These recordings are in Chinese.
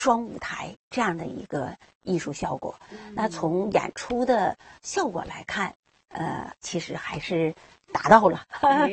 双舞台这样的一个艺术效果。那从演出的效果来看，其实还是达到了，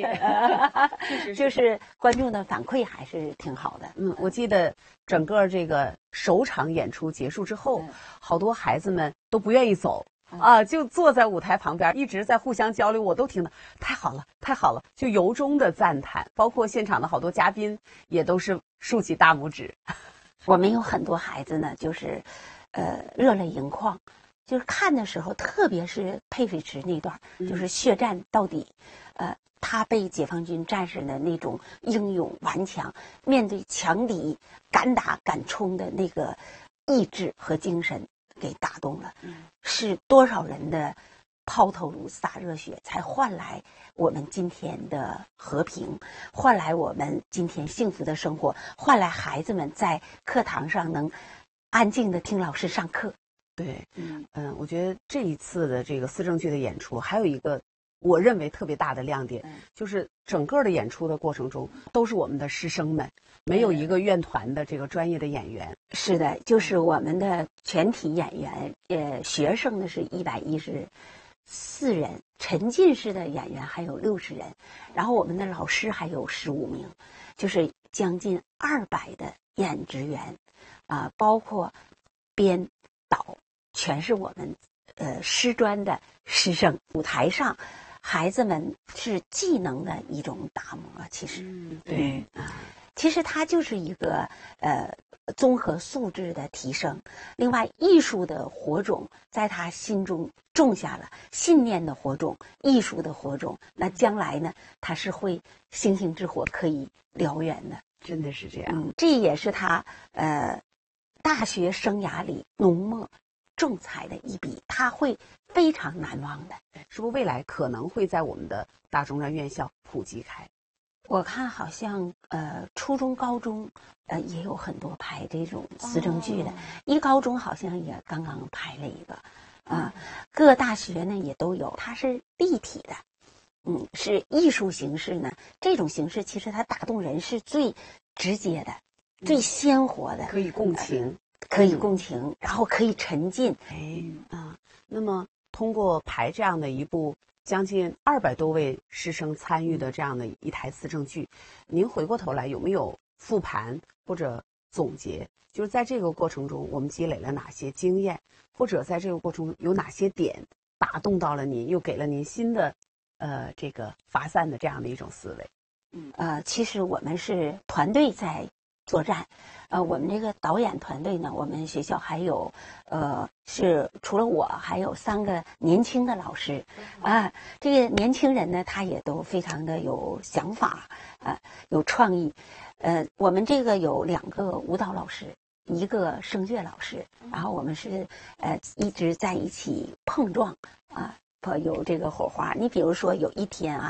就是观众的反馈还是挺好的。 我记得整个这个首场演出结束之后，好多孩子们都不愿意走。就坐在舞台旁边，一直在互相交流，我都听得太好了，太好了，就由衷的赞叹。包括现场的好多嘉宾也都是竖起大拇指。 我们有很多孩子呢，就是热泪盈眶，就是看的时候，特别是佩水池那段，就是血战到底，他被解放军战士的那种英勇顽强，面对强敌敢打敢冲的那个意志和精神给打动了。是多少人的抛头颅洒热血，才换来我们今天的和平，换来我们今天幸福的生活，换来孩子们在课堂上能安静地听老师上课。 对，我觉得这一次的这个思政剧的演出，还有一个我认为特别大的亮点，就是整个的演出的过程中都是我们的师生们，没有一个院团的这个专业的演员。 是的，就是我们的全体演员，学生呢是114人，沉浸式的演员还有60人，然后我们的老师还有15名，就是将近200的演职员，包括编导，全是我们师专的师生。舞台上，孩子们是技能的一种打磨，其实， 对， 其实它就是一个综合素质的提升。另外，艺术的火种在他心中种下了信念的火种，艺术的火种，那将来呢，他是会星星之火可以燎原的。 真的是这样。 这也是他大学生涯里浓墨重彩的一笔，他会非常难忘的。 是不是未来可能会在我们的大中专院校普及开？ 我看好像初中高中也有很多拍这种思政剧的，一高中好像也刚刚拍了一个各大学呢也都有，它是立体的，是艺术形式呢，这种形式其实它打动人是最直接的，最鲜活的， 可以共情， 可以共情，然后可以沉浸。 那么通过排这样的一部将近200多位师生参与的这样的一台思政剧，您回过头来有没有复盘或者总结？就是在这个过程中，我们积累了哪些经验，或者在这个过程中有哪些点打动到了您，又给了您新的这个发散的这样的一种思维？ 其实我们是团队在作战。我们这个导演团队呢，我们学校还有是除了我，还有3个年轻的老师这个年轻人呢，他也都非常的有想法有创意。我们这个有2个舞蹈老师，1个声乐老师，然后我们是一直在一起碰撞有这个火花。你比如说有一天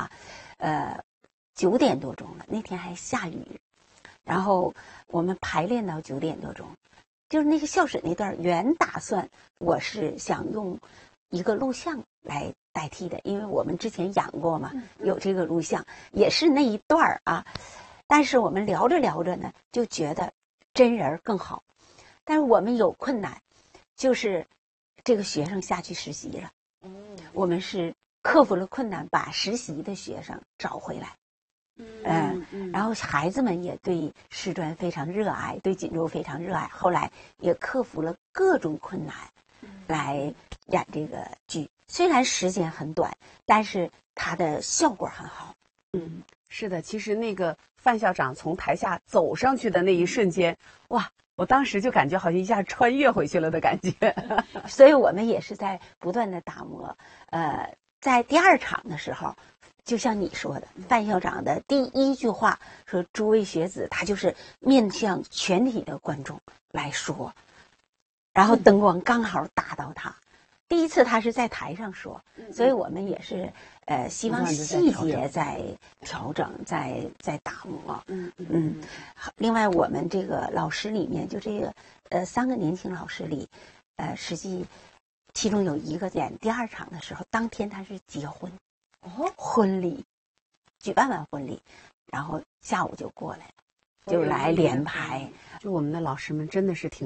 9点多钟了，那天还下雨，然后我们排练到9点多钟，就是那个校史那段原打算我是想用一个录像来代替的，因为我们之前演过嘛，有这个录像，也是那一段但是我们聊着聊着呢，就觉得真人更好。但是我们有困难，就是这个学生下去实习了。我们是克服了困难，把实习的学生找回来。然后孩子们也对师专非常热爱，对锦州非常热爱，后来也克服了各种困难来演这个剧。虽然时间很短，但是它的效果很好。 是的，其实那个范校长从台下走上去的那一瞬间，哇，我当时就感觉好像一下穿越回去了的感觉。 所以我们也是在不断的打磨。在第2场的时候，就像你说的，范校长的第1句话说：“诸位学子，他就是面向全体的观众来说。”然后灯光刚好打到他。第一次他是在台上说，所以我们也是希望细节在调整，在打磨。另外我们这个老师里面，就这个3个年轻老师里，实际其中有1个演第2场的时候，当天他是结婚。婚礼举办完婚礼，然后下午就过来了，就来连排。 就我们的老师们真的是挺